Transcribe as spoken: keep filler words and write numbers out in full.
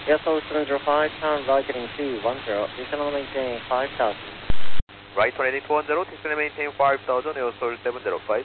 Yes, Solar seven zero five, time Vicoding two one zero, descend maintain five thousand. Right, heading two one zero, descend maintain five thousand, Air Solar seven zero five.